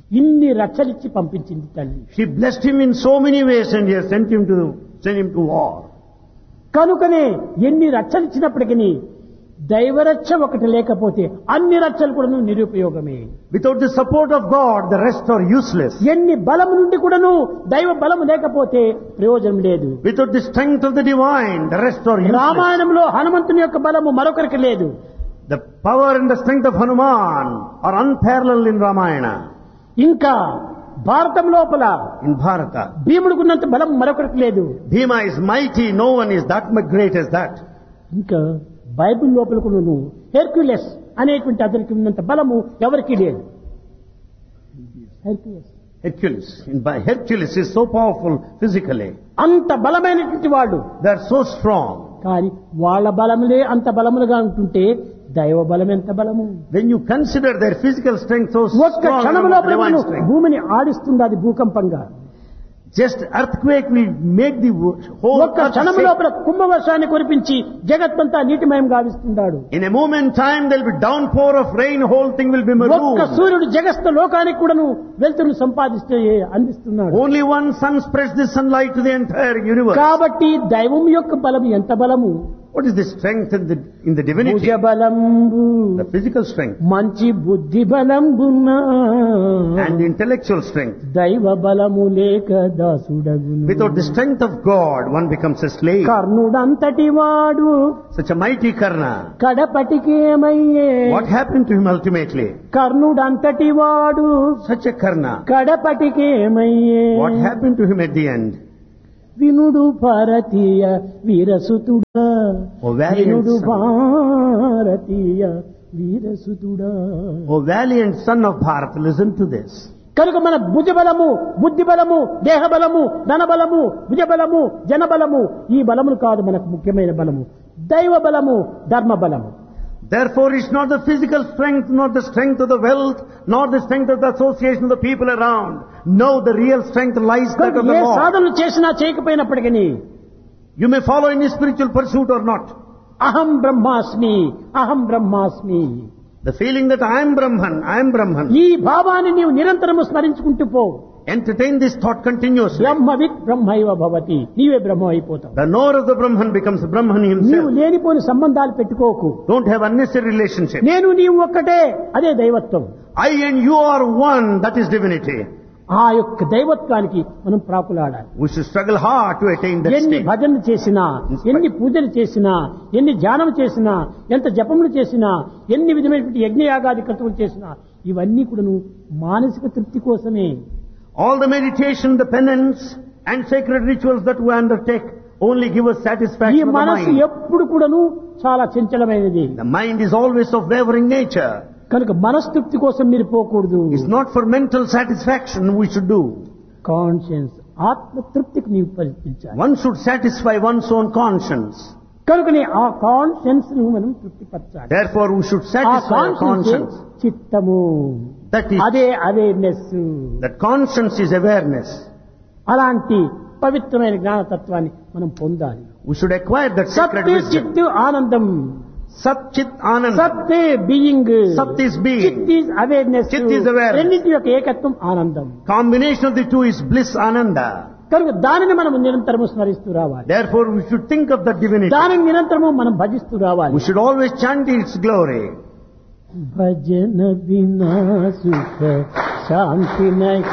ఇన్ని రక్షలిచ్చి పంపించింది తల్లి. She blessed him in so many ways and he has sent him to war. కనుకనే ఎన్ని రక్షలిచ్చినప్పటికీ దైవరక్ష ఒకటి లేకపోతే అన్ని రక్షలు కూడాను నిరుపయోగమే. Without the support of God, the rest are useless. ఎన్ని బలము నుండి కూడాను దైవ బలము లేకపోతే ప్రయోజనం లేదు. Without the strength of the divine, the rest are useless. రామాయణంలో హనుమంతుని యొక్క బలము మరొకరికి లేదు. The power and the strength of Hanuman are unparalleled in Ramayana. ఇంకా భారతం లోపల In Bharata, భీముడికున్నంత బలం మరొకరికి లేదు. Bhima is mighty, no one is that much great as that. ఇంకా బైబిల్ లోపల కూడా హెర్క్యులస్ అనేటువంటి అతనికి ఉన్నంత బలము ఎవరికీ లేదు. Hercules is so powerful physically. అంత బలమైనటువంటి వాడు. They are so strong. కానీ వాళ్ళ బలములే అంత బలములుగా ఉంటుంటే దైవ బలం ఎంత బలము. When you consider their physical strength so ఒక్క strong, క్షణంలో divine strength. భూమిని ఆడిస్తుంది అది భూకంపంగా. Just earthquake will make the whole ఒక్క earth క్షణంలో shake. కుంభవర్షాన్ని కురిపించి జగత్తంతా నీటిమయం గావిస్తున్నాడు. In a moment time there will be downpour of rain, whole thing will be ఒక్క marooned. సూర్యుడు జగత్త లోకానికి కూడాను వెలుతురును సంపాదిస్తూ అందిస్తున్నాడు. Only one sun spreads the sunlight to the entire universe. కాబట్టి దైవం యొక్క బలం ఎంత బలము. What is the strength in the divinity? భుజ బలంబు The physical strength మంచి బుద్ధి బలంబున్నా and the intellectual strength. దైవ బలము లేక దాసుడగును. Without the strength of God, one becomes a slave. కర్ణుడంతటి వాడు Such a mighty Karna. కడపటికేమయ్యే. What happened to him ultimately? కర్ణుడంతటి వాడు Such a Karna. కడపటికేమయ్యే. What happened to him at the end? వినుడు భారతీయ వీరసుతుడా. O valiant వినుడు son. Bharatiya వీరసుతుడా. O valiant son of Bharat, listen to this. కనుక మన భుజబలము, బుద్ధి బలము, దేహ బలము, ధన బలము, భుజబలము, జన బలము ఈ బలములు కాదు మనకు ముఖ్యమైన బలము. దైవ బలము, ధర్మ బలము. Therefore it's not the physical strength, not the strength of the wealth, nor the strength of the association of the people around. No, the real strength lies that of the A Lord. సాధనలు చేసినా చేయకపోయినప్పటికీ You may follow any spiritual pursuit or not. అహం బ్రహ్మాస్మి, అహం బ్రహ్మాస్మి. The feeling that I am Brahman. ఈ భావాన్ని నీవు నిరంతరము స్మరించుకుంటూ పో. Entertain this thought continuously. బ్రహ్మవిత్ బ్రహ్మైవ భవతి. నీవే బ్రహ్మ అయిపోతావు. The knower of the Brahman becomes Brahman నీవు himself. లేనిపోని సంబంధాలు పెట్టుకోకు. Don't have unnecessary relationship. నేను నీవు ఒక్కటే, అదే దైవత్వం. I and you are one, that is divinity. ఆ యొక్క దైవత్వానికి మనం ప్రాకులాడాలి. We should struggle hard to attain that ఎన్ని state. భజనలు చేసినా, ఎన్ని పూజలు చేసినా, ఎన్ని ధ్యానం చేసినా, ఎంత జపములు చేసినా, ఎన్ని విధమైనటువంటి యజ్ఞయాగాది క్రతువులు చేసినా ఇవన్నీ కూడాను మానసిక తృప్తి కోసమే. All the meditation, the penance and sacred rituals that we undertake only give us ఈ satisfaction of the మనసు mind. ఎప్పుడు కూడాను చాలా చంచలమైనది. The mind is always of wavering nature. కనుక మనస్తృప్తి కోసం మీరు పోకూడదు. It's not for mental satisfaction we should do. Conscience ఆత్మతృప్తికి నీవు కల్పించాలి. One should satisfy one's own conscience. కనుకనే ఆ కాన్షియన్స్ ను మనం తృప్తిపరచాలి. Therefore we should ఆ satisfy our కాన్షియన్స్ conscience. చిత్తము, That is, అదే awareness. that conscience is awareness. అలాంటి పవిత్రమైన జ్ఞానతత్వాన్ని మనం పొందాలి. We should acquire that sacred సత్ wisdom. చిత్ ఆనందం. Sat Chit Anand. సత్ బీయింగ్, Sat is being. చిత్ is awareness. Chit is awareness. రెండింటి యొక్క ఏకత్వం ఆనందం. Combination of the two is bliss Ananda. కనుక దానిని మనం నిరంతరము స్మరిస్తూ రావాలి. Therefore we should think of that divinity. దానిని నిరంతరము మనం భజిస్తూ రావాలి. We should always chant its glory. భజన వినా సుఖ శాంతి నహి.